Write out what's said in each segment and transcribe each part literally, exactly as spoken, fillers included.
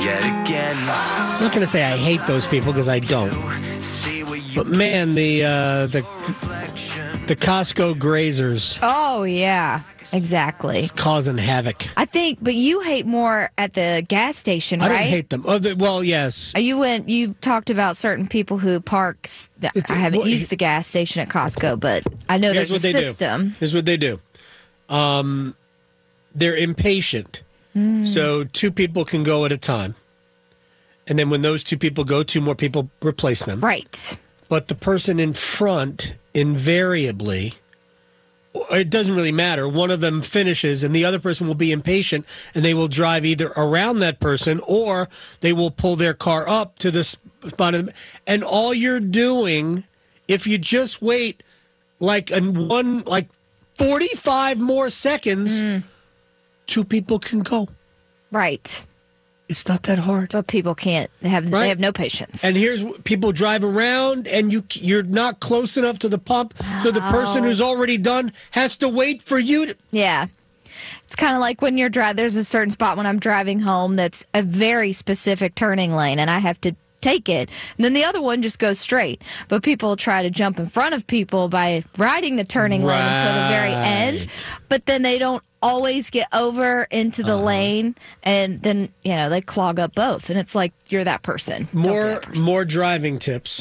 yet again. I'm not going to say I hate those people because I don't. But man, the uh, the the Costco grazers. Oh yeah, exactly. It's causing havoc. I think, but you hate more at the gas station, I right? don't hate them. Oh, the, well, yes. You went. You talked about certain people who park. It's- I haven't well, used the gas station at Costco, but I know Here's there's what a they system. do. Here's what they do. Um, they're impatient. Mm. So two people can go at a time. And then when those two people go, two more people replace them. Right. But the person in front invariably, it doesn't really matter. One of them finishes and the other person will be impatient and they will drive either around that person or they will pull their car up to the spot. Of, and all you're doing, if you just wait like in one, like forty-five more seconds, mm. two people can go. Right. It's not that hard. But people can't. They have right? they have no patience. And here's people drive around, and you you're not close enough to the pump, so the person who's already done has to wait for you to. Yeah, it's kind of like when you're driving. There's a certain spot when I'm driving home that's a very specific turning lane, and I have to take it. And then the other one just goes straight. But people try to jump in front of people by riding the turning right. lane until the very end. But then they don't always get over into the uh-huh. lane, and then you know they clog up both, and it's like you're that person. More, that person. more driving tips,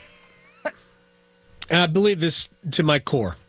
and I believe this to my core.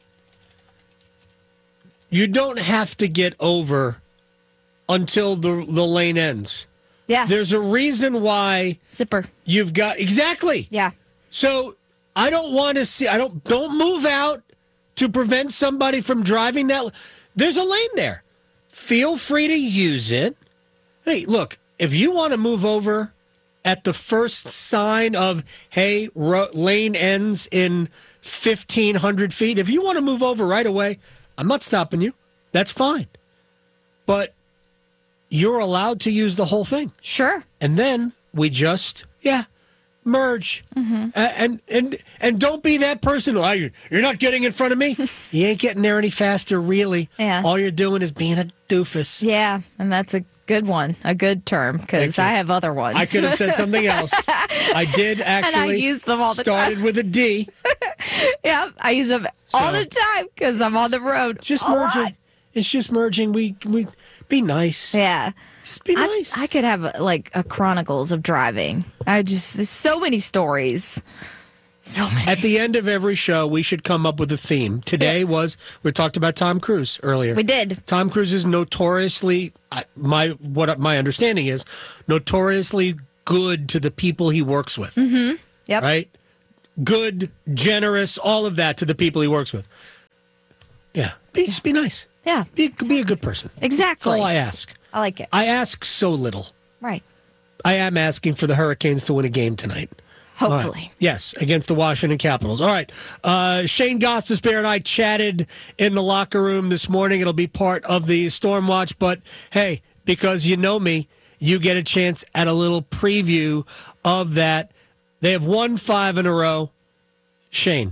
You don't have to get over until the the lane ends. Yeah, there's a reason why zipper. You've got exactly. Yeah. So I don't want to see. I don't don't move out to prevent somebody from driving that. There's a lane there. Feel free to use it. Hey, look, if you want to move over at the first sign of, hey, ro- lane ends in fifteen hundred feet, if you want to move over right away, I'm not stopping you. That's fine. But you're allowed to use the whole thing. Sure. And then we just, yeah, merge. Mm-hmm. Uh, and, and, and don't be that person. Oh, you're not getting in front of me. You ain't getting there any faster, really. Yeah. All you're doing is being a doofus. Yeah, and that's a good one, a good term, because I have other ones. I could have said something else. I did actually. And I use them all the started time. with a D. Yeah, I use them So, all the time because I'm on the road. Just a merging. lot. It's just merging. We we be nice. Yeah. Just be nice. I, I could have like a chronicles of driving. I just there's so many stories. So many. At the end of every show, we should come up with a theme. Today yeah. was we talked about Tom Cruise earlier. We did. Tom Cruise is notoriously my what my understanding is notoriously good to the people he works with. Mm-hmm. Yep. Right? Good, generous, all of that to the people he works with. Yeah. Be, just be nice. Yeah. Be, exactly. be a good person. Exactly. That's all I ask. I like it. I ask so little. Right. I am asking for the Hurricanes to win a game tonight. Hopefully. Right. Yes, against the Washington Capitals. All right. Uh, Shane Gostisbehere and I chatted in the locker room this morning. It'll be part of the Storm Watch. But, hey, because you know me, you get a chance at a little preview of that. They have won five in a row. Shane.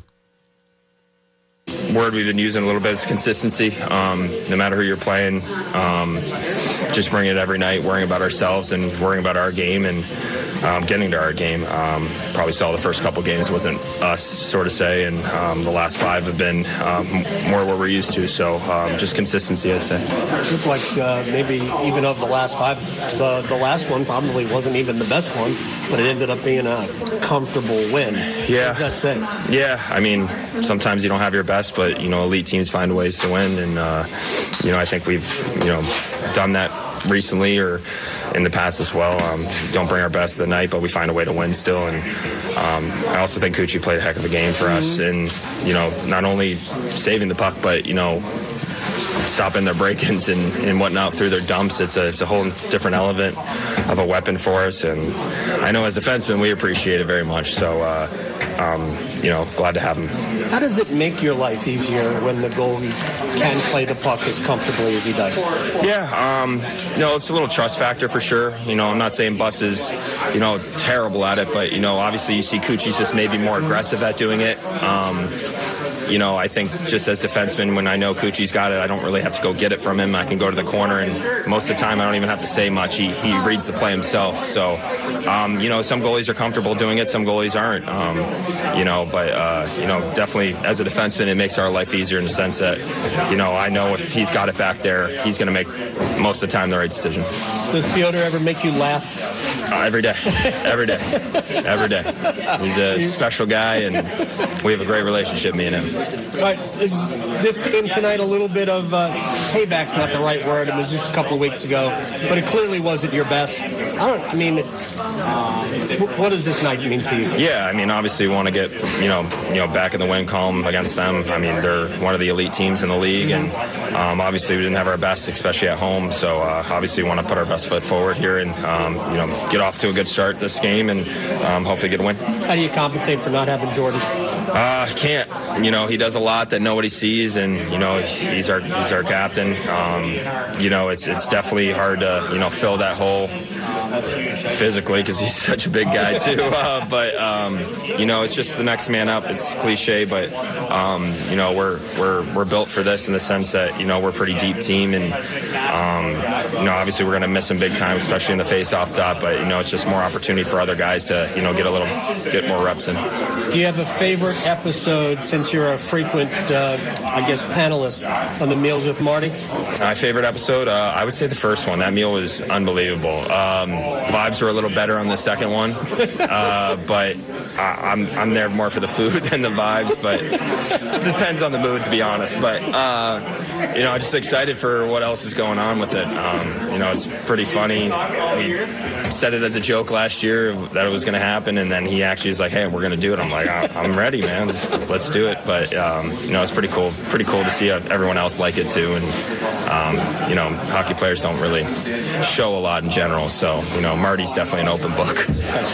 Word we've been using a little bit is consistency. Um, no matter who you're playing, um, just bring it every night, worrying about ourselves and worrying about our game and um, getting to our game. Um, probably saw the first couple games wasn't us, sort of say, and um, the last five have been um, more what we're used to. So um, just consistency, I'd say. It looked like uh, maybe even of the last five, the, the last one probably wasn't even the best one, but it ended up being a comfortable win. Yeah. What does that say? Yeah, I mean, sometimes you don't have your best, but, you know, elite teams find ways to win. And, uh, you know, I think we've, you know, done that recently or in the past as well. Um, don't bring our best of the night, but we find a way to win still. And um, I also think Kuchi played a heck of a game for us. And, you know, not only saving the puck, but, you know, stopping their break-ins and, and whatnot through their dumps. It's a, it's a whole different element of a weapon for us. And I know as defensemen, we appreciate it very much. So, uh, um, you know, glad to have him. How does it make your life easier when the goalie can play the puck as comfortably as he does? Yeah, um, you know, it's a little trust factor for sure. You know, I'm not saying Bus is, you know, terrible at it, but, you know, obviously you see Kuchi's just maybe more aggressive at doing it. Um, you know, I think just as defensemen, when I know Coochie's got it, I don't really have to go get it from him. I can go to the corner, and most of the time I don't even have to say much. He, he reads the play himself. So, um, you know, some goalies are comfortable doing it, some goalies aren't. Um, you know, but, uh, you know, definitely as a defenseman, it makes our life easier in the sense that, you know, I know if he's got it back there, he's going to make most of the time the right decision. Does Piotr ever make you laugh? Uh, every day. Every day. Every day. He's a special guy, and we have a great relationship, me and him. All right, is this game tonight a little bit of uh, payback's not the right word. It was just a couple of weeks ago, but it clearly wasn't your best. I don't. I mean, what does this night mean to you? Yeah, I mean, obviously, we want to get you know you know back in the win column against them. I mean, they're one of the elite teams in the league, and um, obviously, we didn't have our best, especially at home. So uh, obviously, we want to put our best foot forward here and um, you know get off to a good start this game and um, hopefully get a win. How do you compensate for not having Jordan? Uh, can't. You know, he does a lot that nobody sees, and you know, he's our he's our captain. Um, you know, it's it's definitely hard to you know fill that hole physically because he's such a big guy too. Uh, but um, you know, it's just the next man up. It's cliche, but um, you know, we're we're we're built for this in the sense that you know we're a pretty deep team, and um, you know, obviously we're going to miss him big time, especially in the face-off dot. But you know, it's just more opportunity for other guys to you know get a little get more reps in. Do you have a favorite episode since you're a frequent, uh, I guess, panelist on the Meals with Marty? My favorite episode, uh, I would say the first one. That meal was unbelievable. Um, vibes were a little better on the second one, uh, but I, I'm I'm there more for the food than the vibes. But it depends on the mood, to be honest. But uh, you know, I'm just excited for what else is going on with it. Um, you know, it's pretty funny. We said it as a joke last year that it was going to happen, and then he actually is like, "Hey, we're going to do it." I'm like, "I'm ready, man. Just, let's do it." But um, you know, it's pretty cool. Pretty cool to see everyone else like it too. And um, you know, hockey players don't really show a lot in general, so you know, Marty's definitely an open book.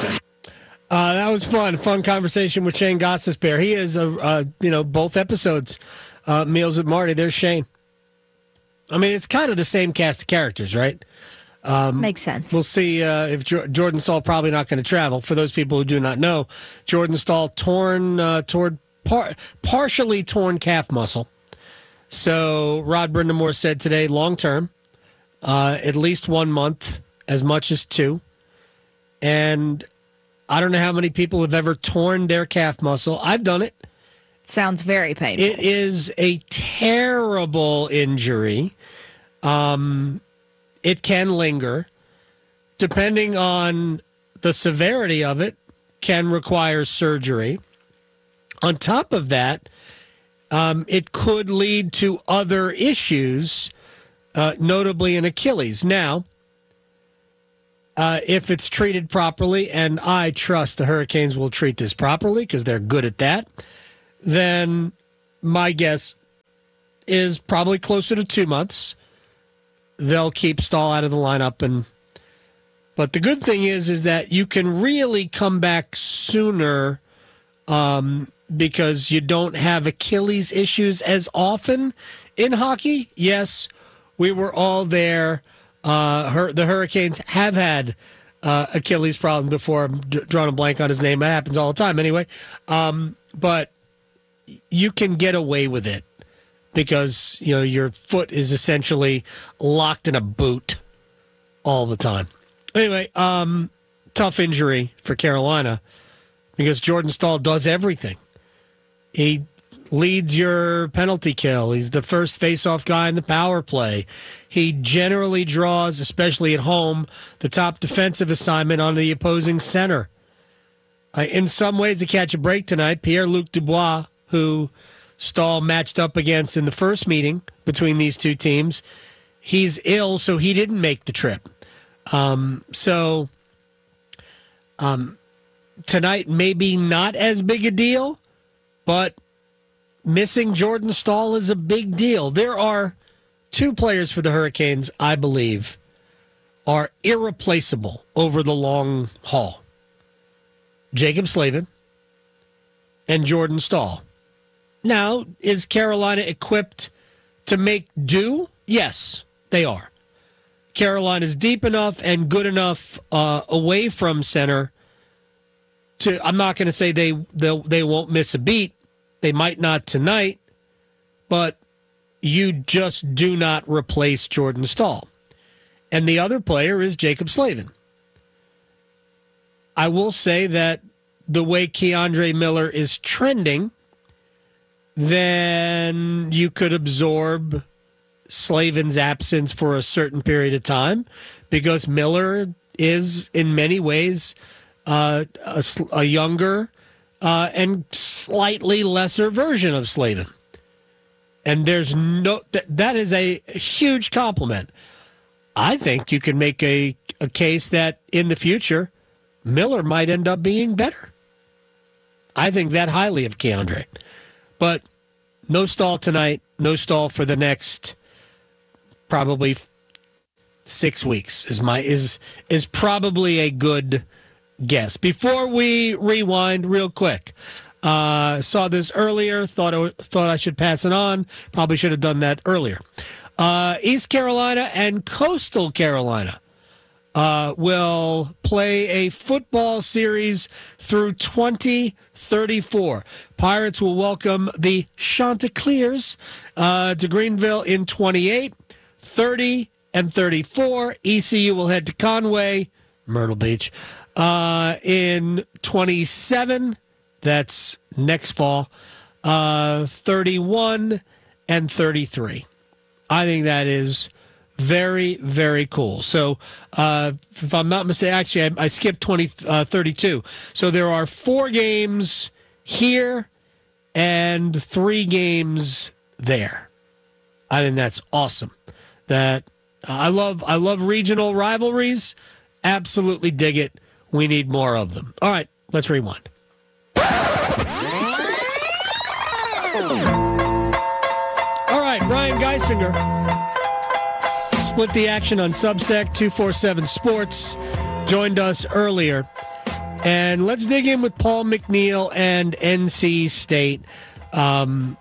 Uh, that was fun. Fun conversation with Shane Gostisbehere. He is, a, uh, you know, both episodes, uh, Meals with Marty. There's Shane. I mean, it's kind of the same cast of characters, right? Um, Makes sense. We'll see uh, if jo- Jordan Staal probably not going to travel. For those people who do not know, Jordan Staal torn, uh, toward par- partially torn calf muscle. So Rod Brindamore said today, long term, uh, at least one month, as much as two. And I don't know how many people have ever torn their calf muscle. I've done it. Sounds very painful. It is a terrible injury. Um, it can linger. Depending on the severity of it, can require surgery. On top of that, um, it could lead to other issues, uh, notably an Achilles. Now, Uh, if it's treated properly, and I trust the Hurricanes will treat this properly because they're good at that, then my guess is probably closer to two months. They'll keep Staal out of the lineup, and but the good thing is, is that you can really come back sooner um, because you don't have Achilles issues as often in hockey. Yes, we were all there. Uh, her, the Hurricanes have had uh, Achilles problems before. I'm d- drawing a blank on his name. That happens all the time anyway. Um, but you can get away with it because, you know, your foot is essentially locked in a boot all the time. Anyway, um, tough injury for Carolina because Jordan Staal does everything. He leads your penalty kill. He's the first face-off guy in the power play. He generally draws, especially at home, the top defensive assignment on the opposing center. Uh, in some ways, to catch a break tonight, Pierre-Luc Dubois, who Staal matched up against in the first meeting between these two teams, he's ill, so he didn't make the trip. Um, so um, tonight, maybe not as big a deal, but missing Jordan Staal is a big deal. There are two players for the Hurricanes, I believe, are irreplaceable over the long haul. Jacob Slavin and Jordan Staal. Now, is Carolina equipped to make do? Yes, they are. Carolina is deep enough and good enough uh, away from center to, I'm not going to say they they they won't miss a beat, They might not tonight, but you just do not replace Jordan Stahl. And the other player is Jacob Slavin. I will say that the way Keandre Miller is trending, then you could absorb Slavin's absence for a certain period of time because Miller is in many ways uh, a, a younger uh, and slightly lesser version of Slavin. And there's no that, that is a huge compliment. I think you can make a, a case that in the future, Miller might end up being better. I think that highly of Keandre. But no Stahl tonight, no Stahl for the next probably six weeks is my is is probably a good guess. Before we rewind real quick, uh, saw this earlier, thought I, thought I should pass it on. Probably should have done that earlier. Uh, East Carolina and Coastal Carolina uh, will play a football series through twenty thirty-four. Pirates will welcome the Chanticleers uh, to Greenville in twenty-eight, thirty, and thirty-four. E C U will head to Conway, Myrtle Beach, uh, in twenty-seven. That's next fall. Uh, thirty-one and thirty-three. I think that is very, very cool. So, uh, if I'm not mistaken, actually, I, I skipped twenty, uh, thirty-two. So there are four games here and three games there. I think that's awesome. That uh, I love. I love regional rivalries. Absolutely dig it. We need more of them. All right, let's rewind. All right, Ryan Geisinger split the action on Substack two forty-seven Sports. Joined us earlier. And let's dig in with Paul McNeil and N C State. Um,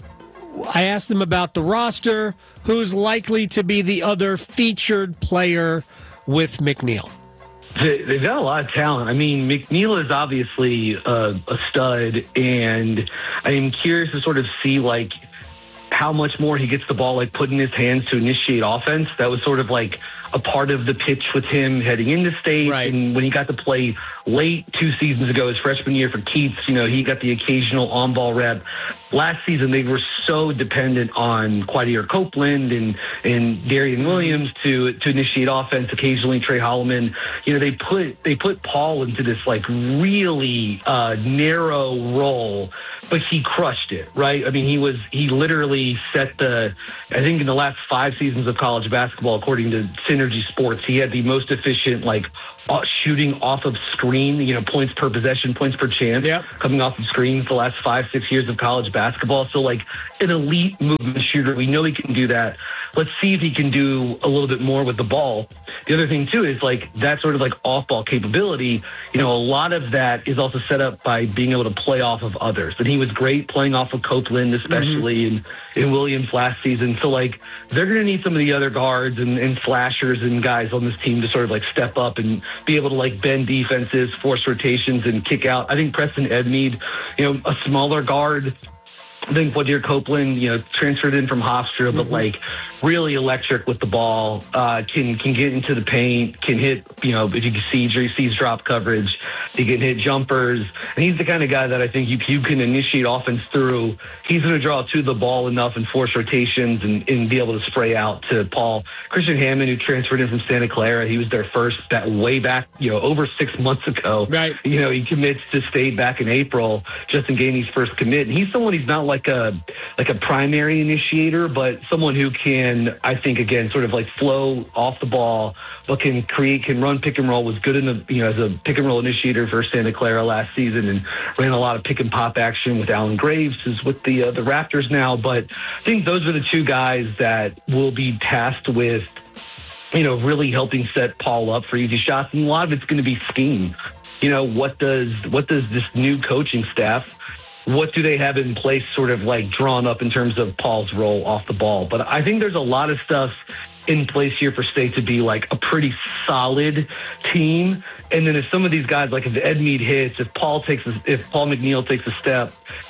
I asked him about the roster, who's likely to be the other featured player with McNeil. They've got a lot of talent. I mean, McNeil is obviously a, a stud, and I'm curious to sort of see, like, how much more he gets the ball, like, put in his hands to initiate offense. That was sort of like a part of the pitch with him heading into state. Right. And when he got to play late two seasons ago, his freshman year for Keats, you know, he got the occasional on-ball rep. Last season, they were so dependent on Quadir Copeland and, and Darian Williams to to initiate offense, occasionally Trey Holloman. You know, they put they put Paul into this, like, really uh, narrow role, but he crushed it, right? I mean, he was he literally set the, I think in the last five seasons of college basketball, according to Synergy Sports, he had the most efficient, like, Uh, shooting off of screen, you know, points per possession, points per chance, yep. coming off of screens the last five, six years of college basketball. So, like, an elite movement shooter. We know he can do that. Let's see if he can do a little bit more with the ball. The other thing, too, is, like, that sort of, like, off-ball capability. You know, a lot of that is also set up by being able to play off of others. And he was great playing off of Copeland, especially, mm-hmm. and, and Williams last season. So, like, they're going to need some of the other guards and, and slashers and guys on this team to sort of, like, step up and be able to, like, bend defenses, force rotations, and kick out. I think Preston Edmead, you know, a smaller guard. I think Quadir Copeland, you know, transferred in from Hofstra, but, mm-hmm. like, really electric with the ball, uh, can can get into the paint, can hit, you know, if you can see, he sees drop coverage, he can hit jumpers. And he's the kind of guy that I think you, you can initiate offense through. He's going to draw to the ball enough and force rotations and, and be able to spray out to Paul. Christian Hammond, who transferred in from Santa Clara, he was their first, that way back, you know, over six months ago. Right. You know, he commits to state back in April, Justin Gainey's first commit. And he's someone, he's not like a, like a primary initiator, but someone who can, I think, again, sort of like flow off the ball, but can create, can run pick and roll, was good in the, you know, as a pick and roll initiator for Santa Clara last season, and ran a lot of pick and pop action with Alan Graves, who's with the, uh, the Raptors now. But I think those are the two guys that will be tasked with, you know, really helping set Paul up for easy shots. And a lot of it's going to be scheme. You know, what does, what does this new coaching staff, what do they have in place sort of like drawn up in terms of Paul's role off the ball? But I think there's a lot of stuff in place here for State to be like a pretty solid team. And then if some of these guys, like if Edmead hits, if Paul takes, a, if Paul McNeil takes a step,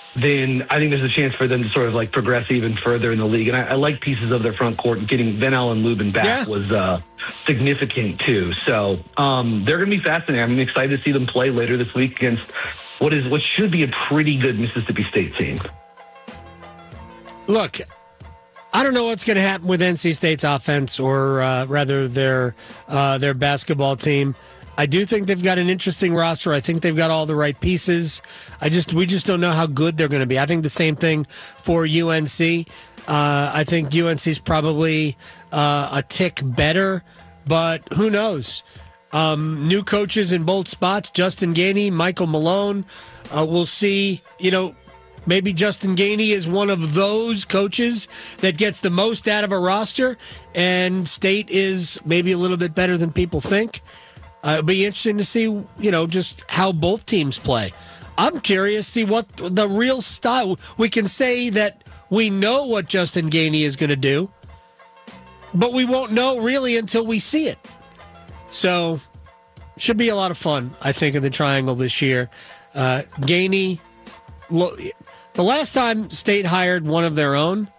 then I think there's a chance for them to sort of like progress even further in the league. And I, I like pieces of their front court, and getting Van Allen Lubin back Yeah. was uh, significant too. So um, they're going to be fascinating. I'm excited to see them play later this week against what is what should be a pretty good Mississippi State team. Look, I don't know what's going to happen with N C State's offense, or uh, rather their uh, their basketball team. I do think they've got an interesting roster. I think they've got all the right pieces. I just we just don't know how good they're going to be. I think the same thing for U N C. Uh, I think U N C's probably uh, a tick better, but who knows? Um, new coaches in both spots: Justin Gainey, Michael Malone. Uh, we'll see. You know, maybe Justin Gainey is one of those coaches that gets the most out of a roster, and State is maybe a little bit better than people think. Uh, it'll be interesting to see, you know, just how both teams play. I'm curious to see what the real style. We can say that we know what Justin Gainey is going to do, but we won't know really until we see it. So, should be a lot of fun, I think, in the Triangle this year. Uh, Gainey, lo- the last time State hired one of their own,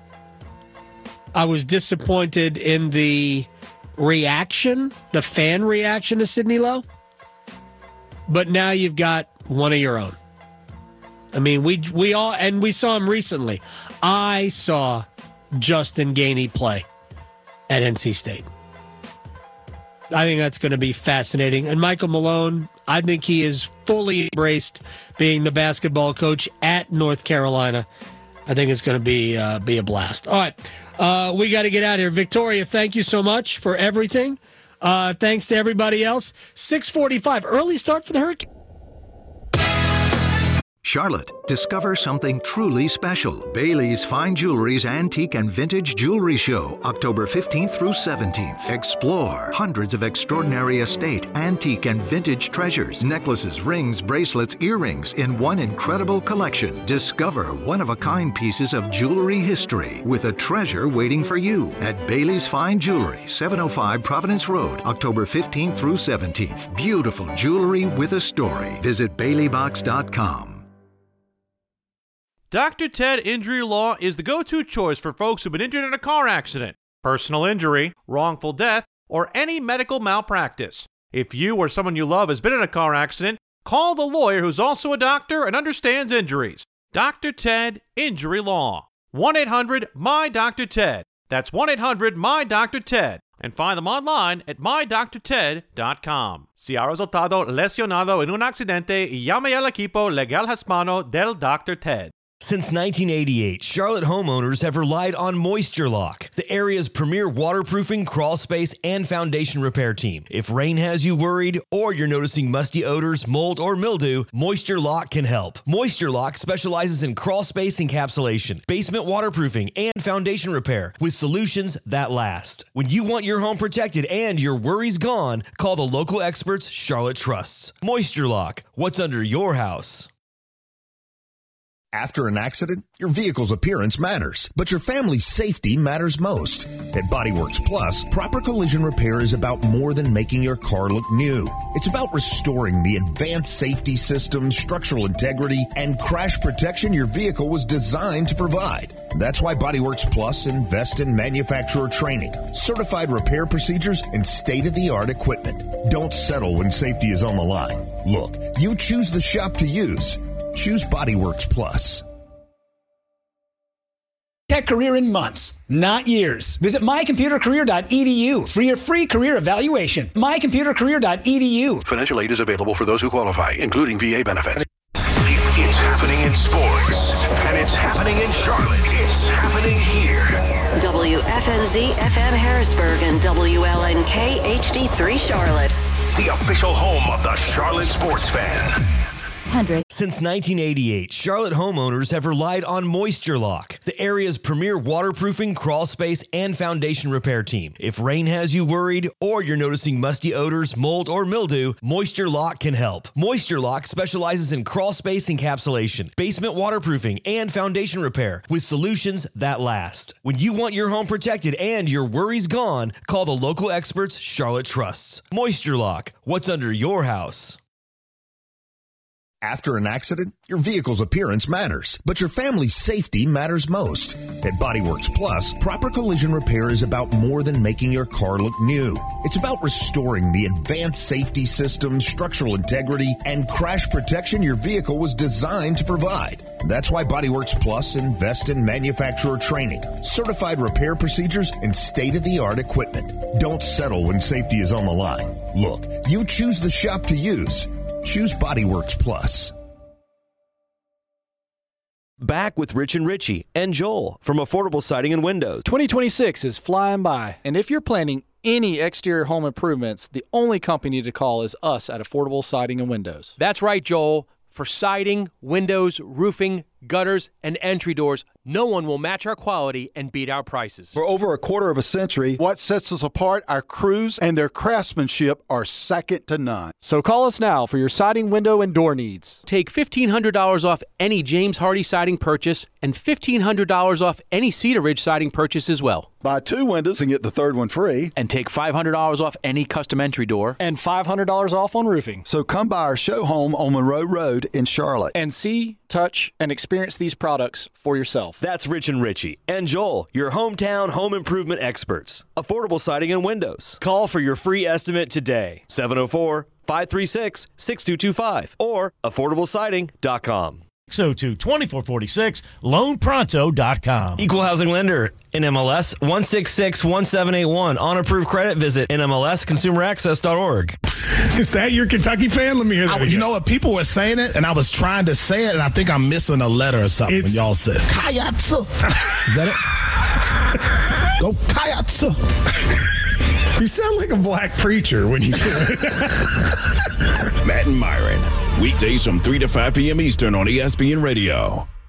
I was disappointed in the reaction, the fan reaction to Sidney Lowe. But now you've got one of your own. I mean, we we all, and we saw him recently. I saw Justin Gainey play at N C State. I think that's going to be fascinating. And Michael Malone, I think he is fully embraced being the basketball coach at North Carolina. I think it's going to be uh, be a blast. All right. Uh, we got to get out of here. Victoria, thank you so much for everything. Uh, thanks to everybody else. six forty-five, early start for the Hurricane. Charlotte, discover something truly special. Bailey's Fine Jewelry's Antique and Vintage Jewelry Show, October fifteenth through seventeenth. Explore hundreds of extraordinary estate, antique, and vintage treasures, necklaces, rings, bracelets, earrings in one incredible collection. Discover one-of-a-kind pieces of jewelry history with a treasure waiting for you at Bailey's Fine Jewelry, seven oh five Providence Road, October fifteenth through seventeenth. Beautiful jewelry with a story. Visit Bailey Box dot com. Doctor Ted Injury Law is the go-to choice for folks who've been injured in a car accident, personal injury, wrongful death, or any medical malpractice. If you or someone you love has been in a car accident, call the lawyer who's also a doctor and understands injuries. Doctor Ted Injury Law. one eight hundred M Y D R Ted. That's one eight hundred M Y D R Ted. And find them online at my doctor ted dot com. Si ha resultado lesionado en un accidente, llame al equipo legal hispano del Doctor Ted. Since nineteen eighty-eight, Charlotte homeowners have relied on Moisture Lock, the area's premier waterproofing, crawl space, and foundation repair team. If rain has you worried or you're noticing musty odors, mold, or mildew, Moisture Lock can help. Moisture Lock specializes in crawl space encapsulation, basement waterproofing, and foundation repair with solutions that last. When you want your home protected and your worries gone, call the local experts Charlotte trusts. Moisture Lock, what's under your house? After an accident, your vehicle's appearance matters, but your family's safety matters most. At Bodyworks Plus, proper collision repair is about more than making your car look new. It's about restoring the advanced safety systems, structural integrity, and crash protection your vehicle was designed to provide. That's why Bodyworks Plus invests in manufacturer training, certified repair procedures, and state-of-the-art equipment. Don't settle when safety is on the line. Look, you choose the shop to use. Choose Bodyworks Plus. Tech career in months, not years. Visit my computer career dot e d u for your free career evaluation. my computer career dot e d u. Financial aid is available for those who qualify, including V A benefits. If it's happening in sports, and it's happening in Charlotte, it's happening here. W F N Z F M Harrisburg and W L N K H D three Charlotte. The official home of the Charlotte sports fan. Since nineteen eighty-eight, Charlotte homeowners have relied on Moisture Lock, the area's premier waterproofing, crawl space, and foundation repair team. If rain has you worried or you're noticing musty odors, mold, or mildew, Moisture Lock can help. Moisture Lock specializes in crawl space encapsulation, basement waterproofing, and foundation repair with solutions that last. When you want your home protected and your worries gone, call the local experts Charlotte trusts. Moisture Lock, what's under your house? After an accident, your vehicle's appearance matters, but your family's safety matters most. At Bodyworks Plus, proper collision repair is about more than making your car look new. It's about restoring the advanced safety systems, structural integrity, and crash protection your vehicle was designed to provide. That's why Bodyworks Plus invest in manufacturer training, certified repair procedures, and state-of-the-art equipment. Don't settle when safety is on the line. Look, you choose the shop to use. Choose Bodyworks Plus. Back with Rich and Richie and Joel from Affordable Siding and Windows. twenty twenty-six is flying by, and if you're planning any exterior home improvements, the only company to call is us at Affordable Siding and Windows. That's right, Joel. For siding, windows, roofing, gutters, and entry doors, no one will match our quality and beat our prices. For over a quarter of a century, what sets us apart, our crews and their craftsmanship are second to none. So call us now for your siding, window, and door needs. Take fifteen hundred dollars off any James Hardy siding purchase and fifteen hundred dollars off any Cedar Ridge siding purchase as well. Buy two windows and get the third one free. And take five hundred dollars off any custom entry door. And five hundred dollars off on roofing. So come by our show home on Monroe Road in Charlotte. And see, touch, and experience these products for yourself. That's Rich and Richie and Joel, your hometown home improvement experts. Affordable Siding and Windows. Call for your free estimate today. seven oh four, five three six, six two two five or affordable siding dot com. six oh two, two four four six, loan pronto dot com. Equal housing lender, N M L S one six six one seven eight one. On approved credit, visit N M L S consumer access dot org. Is that your Kentucky fan? Let me hear that. I, you know what? People were saying it, and I was trying to say it, and I think I'm missing a letter or something it's, when y'all said Kayatsu. Is that it? Go Kayatsu. You sound like a black preacher when you do it. Matt and Myron, weekdays from three to five p.m. Eastern on E S P N Radio.